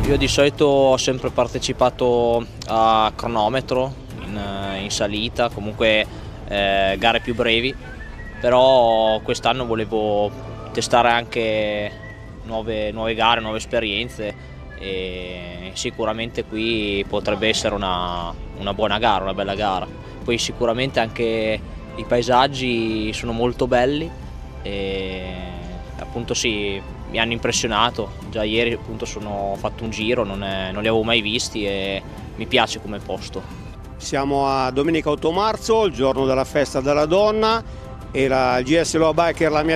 Io di solito ho sempre partecipato a cronometro, in salita, comunque gare più brevi, però quest'anno volevo testare anche nuove gare, nuove esperienze e sicuramente qui potrebbe essere una buona gara, una bella gara. Poi sicuramente anche i paesaggi sono molto belli e appunto sì, mi hanno impressionato. Già ieri appunto ho fatto un giro, non li avevo mai visti e mi piace come posto. Siamo a domenica 8 marzo, il giorno della festa della donna, e la GS Loa Biker, la mia